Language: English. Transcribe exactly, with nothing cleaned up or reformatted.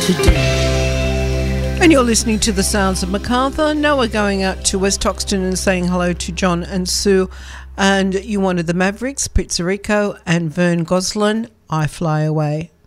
to do. And you're listening to the sounds of MacArthur. Now we're going out to West Hoxton and saying hello to John and Sue. And you wanted the Mavericks, Pizzerico, and Vern Goslin, I Fly Away.